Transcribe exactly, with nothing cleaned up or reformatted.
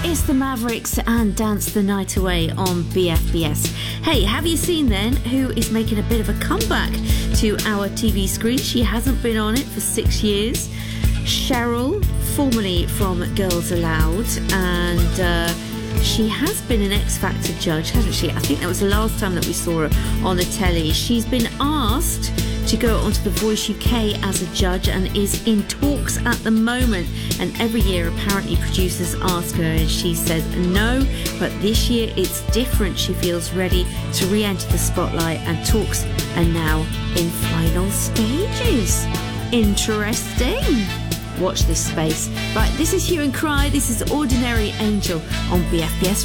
It's the Mavericks and Dance the Night Away on B F B S. Hey, have you seen then who is making a bit of a comeback to our T V screen? She hasn't been on it for six years. Cheryl, formerly from Girls Aloud, and uh, she has been an X Factor judge, hasn't she? I think that was the last time that we saw her on the telly. She's been asked to go onto The Voice U K as a judge and is in talks at the moment. And every year, apparently, producers ask her and she says no. But this year, it's different. She feels ready to re-enter the spotlight, and talks are now in final stages. Interesting. Watch this space. Right, this is Hue and Cry. This is Ordinary Angel on B F B S